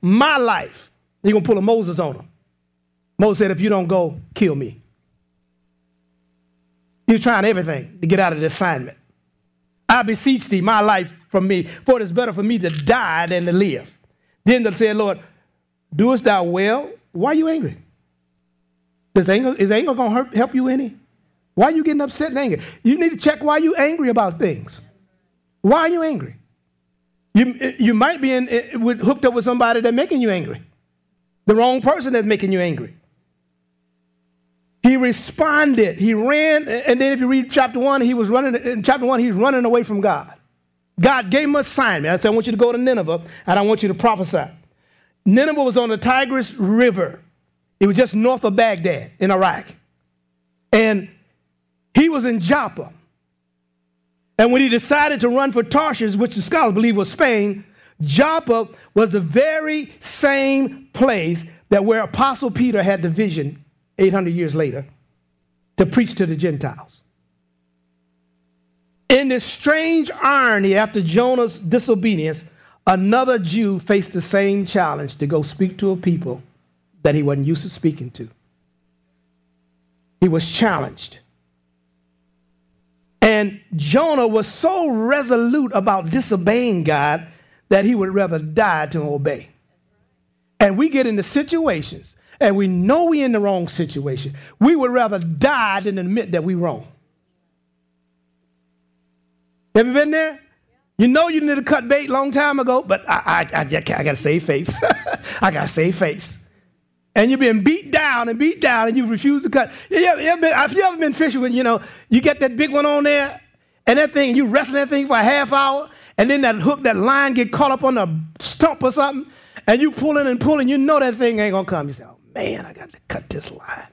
my life. You're going to pull a Moses on him. Moses said, if you don't go, kill me. He was trying everything to get out of the assignment. I beseech thee, my life from me, for it is better for me to die than to live. Then they said, Lord, doest thou well? Why are you angry? Is anger going to help you any? Why are you getting upset and angry? You need to check why you're angry about things. Why are you angry? You might be hooked up with somebody that's making you angry. The wrong person that's making you angry. He responded. He ran. And then if you read chapter 1, he was running. In chapter 1, he's running away from God. God gave him an assignment. I said, I want you to go to Nineveh, and I want you to prophesy. Nineveh was on the Tigris River. It was just north of Baghdad in Iraq. And he was in Joppa. And when he decided to run for Tarshish, which the scholars believe was Spain, Joppa was the very same place that where Apostle Peter had the vision 800 years later to preach to the Gentiles. In this strange irony, after Jonah's disobedience, another Jew faced the same challenge to go speak to a people that he wasn't used to speaking to. He was challenged. And Jonah was so resolute about disobeying God that he would rather die to obey. And we get into situations, and we know we're in the wrong situation. We would rather die than admit that we're wrong. Have you been there? You know you need to cut bait a long time ago, but I got to save face. I got to save face. And you've been beat down, and you refuse to cut. Have you ever been fishing when, you get that big one on there, and that thing, you wrestle that thing for a half hour, and then that hook, that line get caught up on the stump or something, and you pulling and pulling, you know that thing ain't going to come. You say, oh, man, I got to cut this line.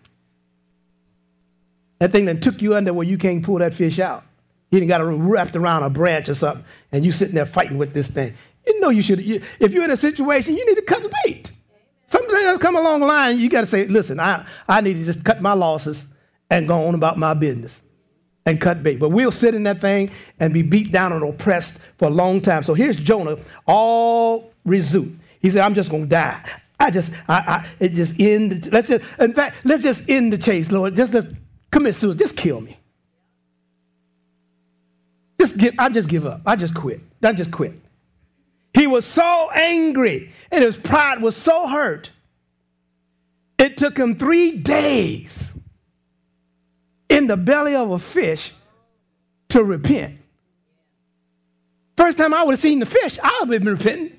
That thing that took you under where you can't pull that fish out. You done got it wrapped around a branch or something, and you sitting there fighting with this thing. You know you should. If you're in a situation, you need to cut the bait. Something that'll come along the line, you got to say, listen, I need to just cut my losses and go on about my business and cut bait. But we'll sit in that thing and be beat down and oppressed for a long time. So here's Jonah, all resolute. He said, I'm just going to die. Let's just end the chase, Lord. Let's commit suicide. Just kill me. I just give up. I just quit. He was so angry and his pride was so hurt. It took him 3 days in the belly of a fish to repent. First time I would have seen the fish, I would have been repenting.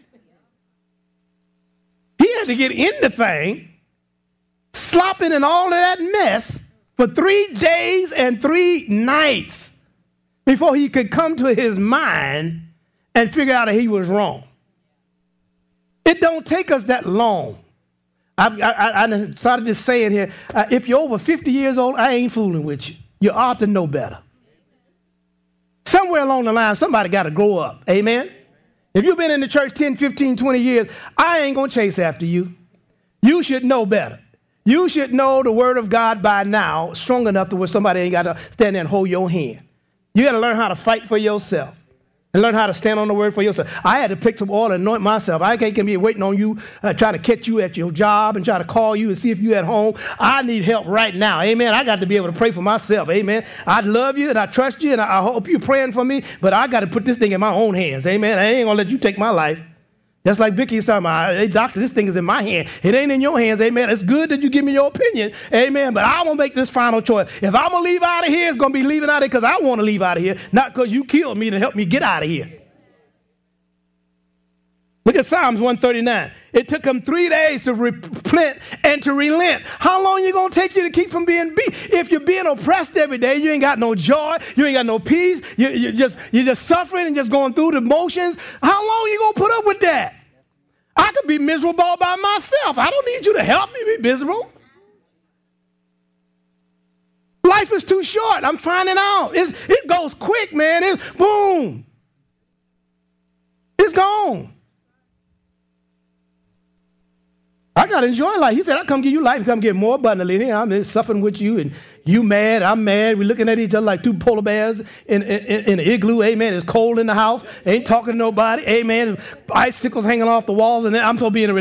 He had to get in the thing, slopping in all of that mess for 3 days and 3 nights before he could come to his mind and figure out that he was wrong. It don't take us that long. I started this saying here, if you're over 50 years old, I ain't fooling with you. You ought to know better. Somewhere along the line, somebody got to grow up. Amen? If you've been in the church 10, 15, 20 years, I ain't going to chase after you. You should know better. You should know the word of God by now strong enough to where somebody ain't got to stand there and hold your hand. You got to learn how to fight for yourself and learn how to stand on the word for yourself. I had to pick some oil and anoint myself. I can't be waiting on you, trying to catch you at your job and try to call you and see if you're at home. I need help right now. Amen. I got to be able to pray for myself. Amen. I love you and I trust you and I hope you're praying for me, but I got to put this thing in my own hands. Amen. I ain't going to let you take my life. Just like Vicky's talking about, hey, doctor, this thing is in my hand. It ain't in your hands, amen. It's good that you give me your opinion, amen, but I'm going to make this final choice. If I'm going to leave out of here, it's going to be leaving out of here because I want to leave out of here, not because you killed me to help me get out of here. Look at Psalms 139. It took him 3 days to repent and to relent. How long you going to take you to keep from being beat? If you're being oppressed every day, you ain't got no joy, you ain't got no peace, you're just suffering and just going through the motions. How long you going to put up with that? I could be miserable all by myself. I don't need you to help me be miserable. Life is too short. I'm finding out. It goes quick, man. It's boom. It's gone. I got to enjoy life. He said, I'll come give you life and come get more abundantly. I'm suffering with you and you mad, I'm mad. We're looking at each other like two polar bears in an igloo. Amen. It's cold in the house. Ain't talking to nobody. Amen. Icicles hanging off the walls and I'm supposed to be in a